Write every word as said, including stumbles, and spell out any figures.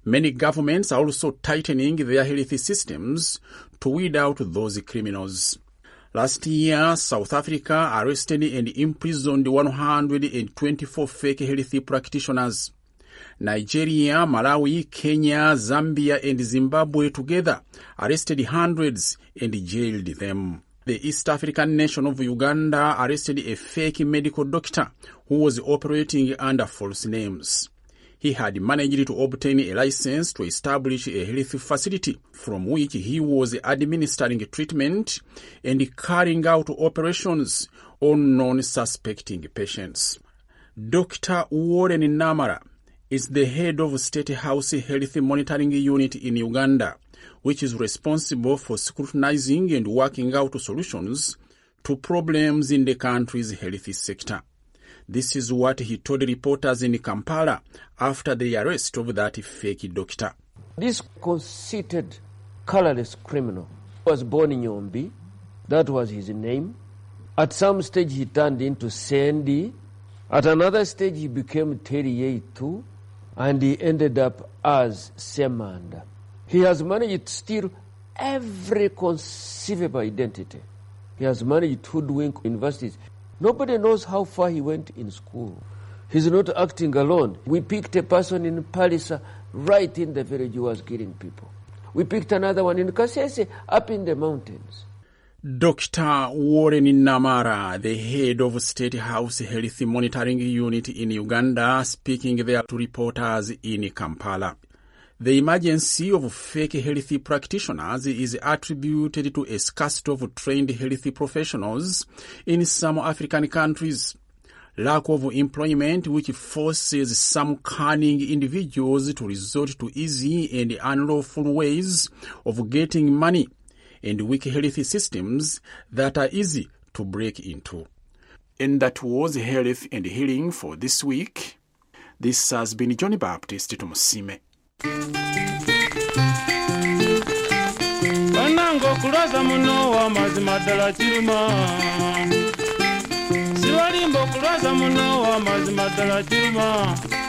Many governments are also tightening their health systems to weed out those criminals. Last year, South Africa arrested and imprisoned one hundred twenty-four fake health practitioners. Nigeria, Malawi, Kenya, Zambia, and Zimbabwe together arrested hundreds and jailed them. The East African nation of Uganda arrested a fake medical doctor who was operating under false names. He had managed to obtain a license to establish a health facility from which he was administering treatment and carrying out operations on non-suspecting patients. Doctor Warren Namara is the head of State House Health Monitoring Unit in Uganda, which is responsible for scrutinizing and working out solutions to problems in the country's health sector. This is what he told reporters in Kampala after the arrest of that fake doctor. This conceited, colorless criminal was born in Yombi. That was his name. At some stage he turned into Sandy. At another stage he became Teriyeitu. And he ended up as Semanda. He has managed to steal every conceivable identity. He has managed to hoodwink universities. Nobody knows how far he went in school. He's not acting alone. We picked a person in Palisa right in the village who was killing people. We picked another one in Kasese up in the mountains. Doctor Warren Namara, the head of State House Health Monitoring Unit in Uganda, speaking there to reporters in Kampala. The emergency of fake health practitioners is attributed to a scarcity of trained health professionals in some African countries, lack of employment which forces some cunning individuals to resort to easy and unlawful ways of getting money, and weak health systems that are easy to break into. And that was Health and Healing for this week. This has been Johnny Baptist Tumusime. Banango kulaza muno wa mazima dala chiruma. Siwalimbo kulaza muno wa mazima dala chiruma.